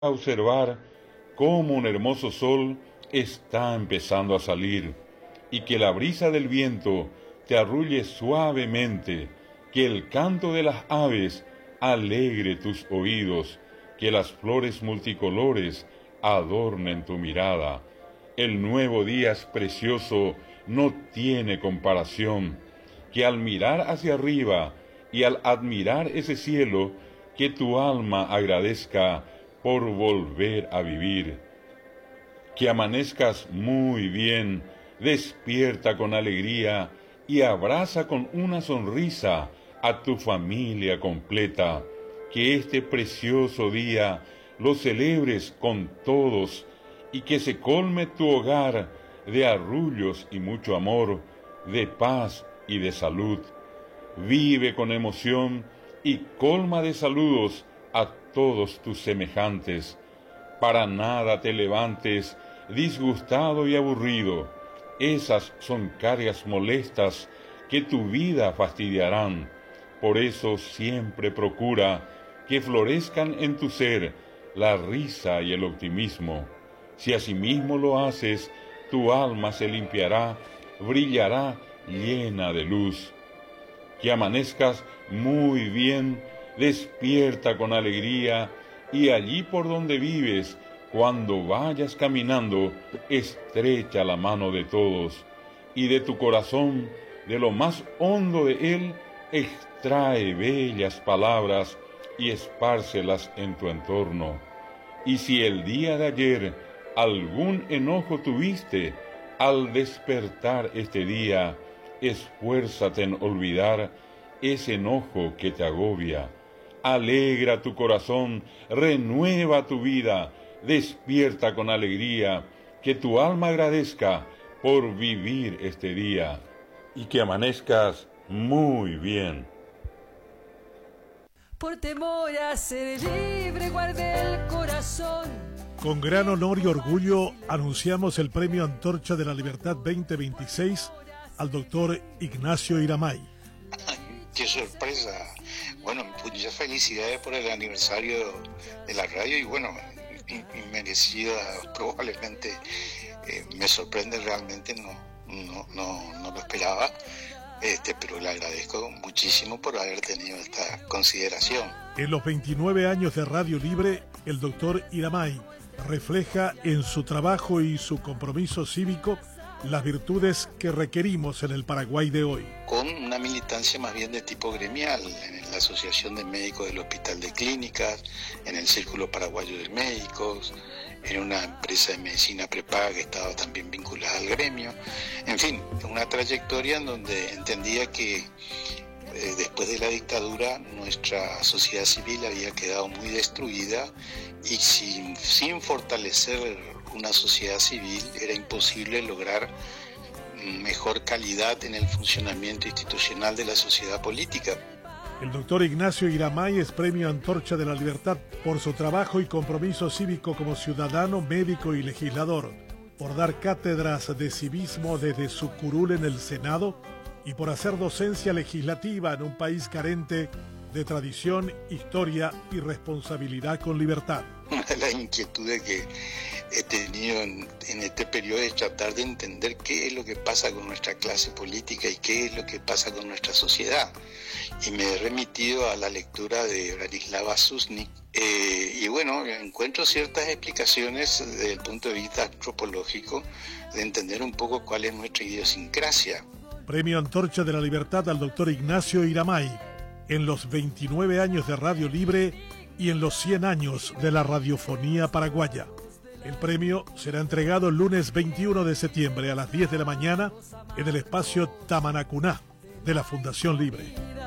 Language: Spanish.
a observar cómo un hermoso sol está empezando a salir, y que la brisa del viento te arrulle suavemente, que el canto de las aves alegre tus oídos, que las flores multicolores adornen tu mirada. El nuevo día es precioso, no tiene comparación, que al mirar hacia arriba y al admirar ese cielo, que tu alma agradezca por volver a vivir. Que amanezcas muy bien, despierta con alegría y abraza con una sonrisa a tu familia completa. Que este precioso día lo celebres con todos y que se colme tu hogar de arrullos y mucho amor, de paz y de salud. Vive con emoción y colma de saludos a todos tus semejantes. Para nada te levantes disgustado y aburrido. Esas son cargas molestas que tu vida fastidiarán. Por eso siempre procura que florezcan en tu ser la risa y el optimismo. Si asimismo lo haces, tu alma se limpiará, brillará llena de luz. Que amanezcas muy bien, despierta con alegría, y allí por donde vives, cuando vayas caminando, estrecha la mano de todos, y de tu corazón, de lo más hondo de él, extrae bellas palabras y espárcelas en tu entorno. Y si el día de ayer algún enojo tuviste, al despertar este día, esfuérzate en olvidar ese enojo que te agobia. Alegra tu corazón, renueva tu vida, despierta con alegría, que tu alma agradezca por vivir este día, y que amanezcas muy bien. Por temor a ser libre, guardé el corazón. Con gran honor y orgullo anunciamos el Premio Antorcha de la Libertad 2026 al doctor Ignacio Iramay. ¡Qué sorpresa! Bueno, muchas felicidades por el aniversario de la radio y bueno, inmerecida probablemente. Me sorprende realmente, no lo esperaba, pero le agradezco muchísimo por haber tenido esta consideración. En los 29 años de Radio Libre, el doctor Iramay refleja en su trabajo y su compromiso cívico las virtudes que requerimos en el Paraguay de hoy. Con una militancia más bien de tipo gremial, en la Asociación de Médicos del Hospital de Clínicas, en el Círculo Paraguayo de Médicos, en una empresa de medicina prepaga que estaba también vinculada al gremio. En fin, una trayectoria en donde entendía que después de la dictadura nuestra sociedad civil había quedado muy destruida y sin fortalecer una sociedad civil era imposible lograr mejor calidad en el funcionamiento institucional de la sociedad política. El doctor Ignacio Iramay es Premio Antorcha de la Libertad por su trabajo y compromiso cívico como ciudadano, médico y legislador, por dar cátedras de civismo desde su curul en el Senado y por hacer docencia legislativa en un país carente de tradición, historia y responsabilidad con libertad. Una de las inquietudes que he tenido en este periodo es tratar de entender qué es lo que pasa con nuestra clase política y qué es lo que pasa con nuestra sociedad. Y me he remitido a la lectura de Branislava Susnik. Y bueno, encuentro ciertas explicaciones desde el punto de vista antropológico de entender un poco cuál es nuestra idiosincrasia. Premio Antorcha de la Libertad al doctor Ignacio Iramay en los 29 años de Radio Libre y en los 100 años de la radiofonía paraguaya. El premio será entregado el lunes 21 de septiembre a las 10 de la mañana en el espacio Tamanacuná de la Fundación Libre.